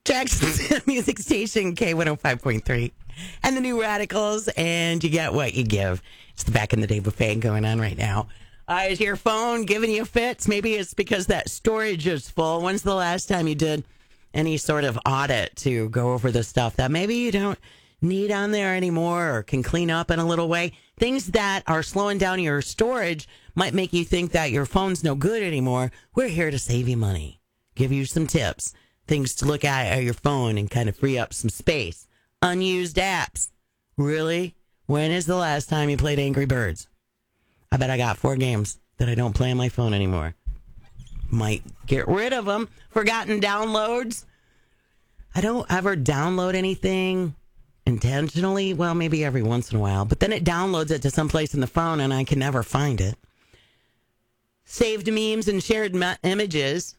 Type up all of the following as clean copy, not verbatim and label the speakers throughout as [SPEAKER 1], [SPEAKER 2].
[SPEAKER 1] Jackson Music Station, K105.3. And the New Radicals, and you get what you give. It's the Back in the Day buffet going on right now. Is your phone giving you fits? Maybe it's because that storage is full. When's the last time you did any sort of audit to go over the stuff that maybe you don't need on there anymore or can clean up in a little way? Things that are slowing down your storage might make you think that your phone's no good anymore. We're here to save you money, give you some tips, things to look at your phone and kind of free up some space. Unused apps. Really? When is the last time you played Angry Birds? I bet I got 4 games that I don't play on my phone anymore. Might get rid of them. Forgotten downloads. I don't ever download anything intentionally. Well, maybe every once in a while. But then it downloads it to someplace in the phone and I can never find it. Saved memes and shared images.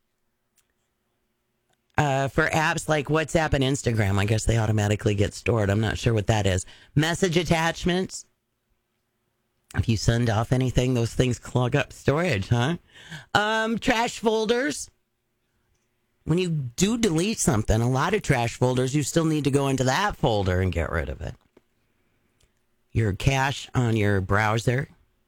[SPEAKER 1] For apps like WhatsApp and Instagram, I guess they automatically get stored. I'm not sure what that is. Message attachments. If you send off anything, those things clog up storage, huh? Trash folders. When you do delete something, a lot of trash folders, you still need to go into that folder and get rid of it. Your cache on your browser.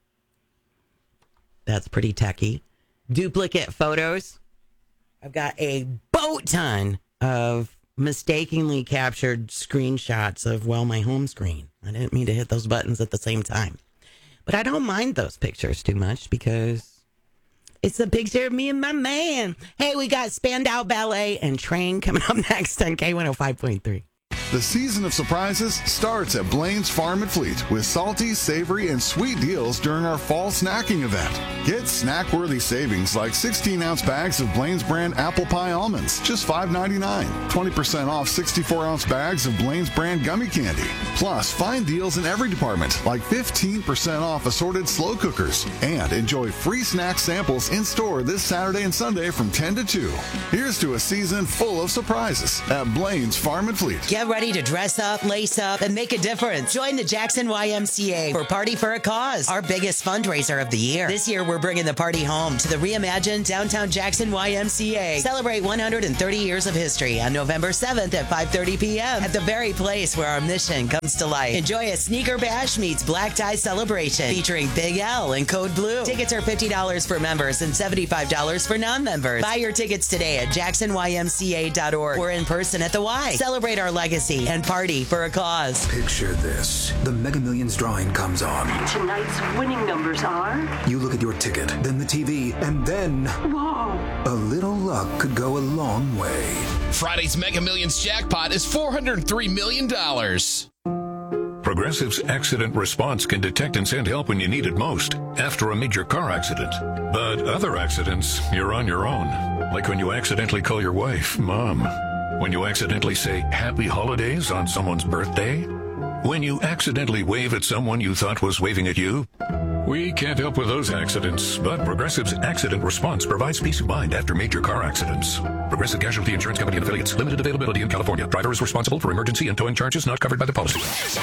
[SPEAKER 1] That's pretty techy. Duplicate photos. I've got a boat ton of mistakenly captured screenshots of, well, my home screen. I didn't mean to hit those buttons at the same time. But I don't mind those pictures too much because it's a picture of me and my man. Hey, we got Spandau Ballet and Train coming up next on K105.3.
[SPEAKER 2] The season of surprises starts at Blaine's Farm and Fleet with salty, savory, and sweet deals during our fall snacking event. Get snack-worthy savings like 16-ounce bags of Blaine's brand apple pie almonds, just $5.99. 20% off 64-ounce bags of Blaine's brand gummy candy. Plus, find deals in every department like 15% off assorted slow cookers. And enjoy free snack samples in-store this Saturday and Sunday from 10 to 2. Here's to a season full of surprises at Blaine's Farm and Fleet.
[SPEAKER 1] Get ready to dress up, lace up, and make a difference. Join the Jackson YMCA for Party for a Cause, our biggest fundraiser of the year. This year, we're bringing the party home to the reimagined downtown Jackson YMCA. Celebrate 130 years of history on November 7th at 5:30 p.m. at the very place where our mission comes to life. Enjoy a sneaker bash meets black tie celebration featuring Big L and Code Blue. Tickets are $50 for members and $75 for non-members. Buy your tickets today at jacksonymca.org or in person at the Y. Celebrate our legacy and party for a cause.
[SPEAKER 3] Picture this. The Mega Millions drawing comes on.
[SPEAKER 4] Tonight's winning numbers are...
[SPEAKER 3] You look at your ticket, then the TV, and then...
[SPEAKER 4] Whoa!
[SPEAKER 3] A little luck could go a long way.
[SPEAKER 5] Friday's Mega Millions jackpot is $403 million.
[SPEAKER 6] Progressive's accident response can detect and send help when you need it most after a major car accident. But other accidents, you're on your own. Like when you accidentally call your wife Mom. When you accidentally say Happy Holidays on someone's birthday? When you accidentally wave at someone you thought was waving at you? We can't help with those accidents, but Progressive's accident response provides peace of mind after major car accidents. Progressive Casualty Insurance Company and affiliates. Limited availability in California. Driver is responsible for emergency and towing charges not covered by the policy.